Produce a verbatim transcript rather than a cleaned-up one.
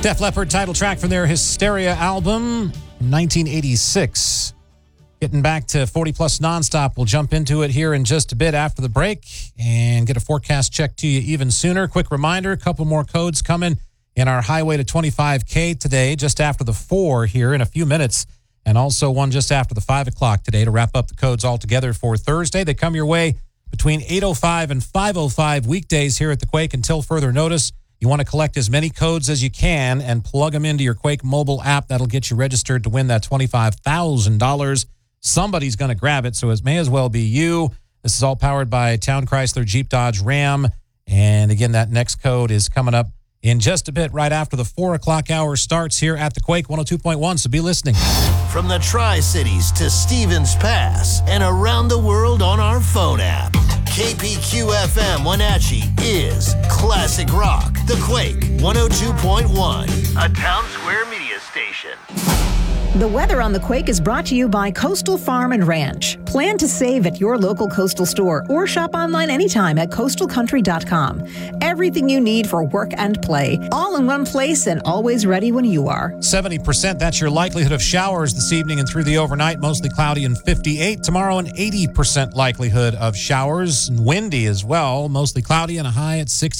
Def Leppard title track from their Hysteria album, nineteen eighty-six. Getting back to forty plus nonstop. We'll jump into it here in just a bit after the break and get a forecast check to you even sooner. Quick reminder, a couple more codes coming in our highway to twenty-five K today, just after the four here in a few minutes. And also one just after the five o'clock today to wrap up the codes all together for Thursday. They come your way between eight oh five and five oh five weekdays here at the Quake until further notice. You want to collect as many codes as you can and plug them into your Quake mobile app. That'll get you registered to win that twenty-five thousand dollars. Somebody's going to grab it, so it may as well be you. This is all powered by Town Chrysler Jeep Dodge Ram. And again, that next code is coming up in just a bit, right after the four o'clock hour starts here at the Quake one oh two point one, so be listening. From the Tri-Cities to Stevens Pass and around the world on our phone app, K P Q F M Wenatchee is classic rock. The Quake one oh two point one, a Town Square media station. The weather on the Quake is brought to you by Coastal Farm and Ranch. Plan to save at your local Coastal store or shop online anytime at coastal country dot com. Everything you need for work and play, all in one place and always ready when you are. seventy percent, that's your likelihood of showers this evening and through the overnight. Mostly cloudy and fifty-eight. Tomorrow, an eighty percent likelihood of showers and windy as well. Mostly cloudy and a high at sixty.